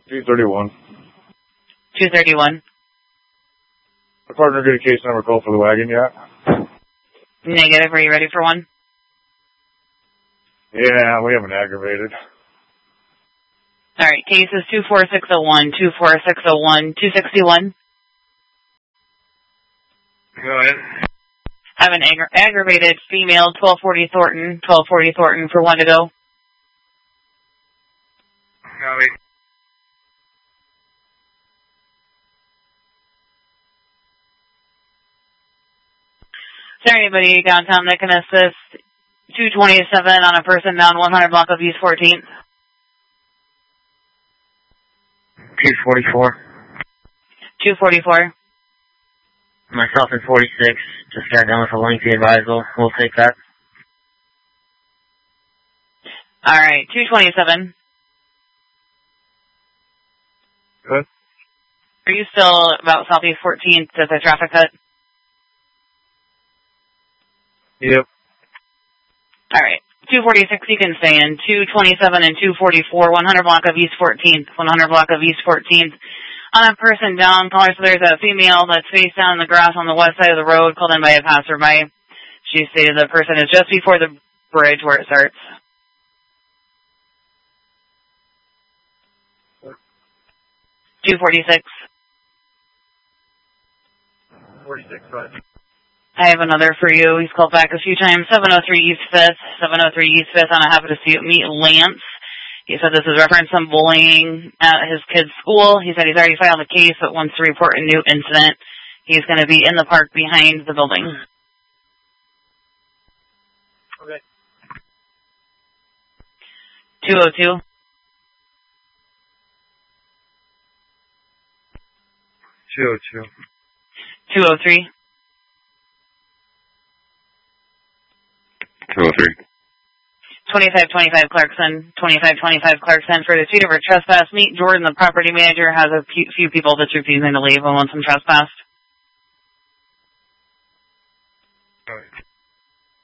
231. 231. My partner get a case number call for the wagon yet? Negative. Are you ready for one? Yeah, we haven't aggravated. All right. Case is 24601, 24601, 261. Go ahead. I have an aggravated female, 1240 Thornton for one to go. Copy. Is there anybody downtown that can assist 227 on a person down 100 block of East 14th? 244. 244. Myself in 46. Just got done with a lengthy advisal. We'll take that. All right. 227. Good. Are you still about Southeast 14th at the traffic cut? Yep. All right. 246 you can stay in. 227 and 244, 100 block of East 14th, 100 block of East 14th. On a person down, caller, so there's a female that's face down in the grass on the west side of the road, called in by a passerby. She stated the person is just before the bridge where it starts. 246. 46, right. I have another for you. He's called back a few times. 703 East 5th. 703 East 5th on a happy to see meet Lance. He said this is reference some bullying at his kid's school. He said he's already filed a case, but wants to report a new incident. He's going to be in the park behind the building. Okay. 202. 202. 203. 203. 2525 Clarkson. 2525 Clarkson for the dispute over trespass. Meet Jordan, the property manager, has a few people that's refusing to leave and wants them trespassed. All right.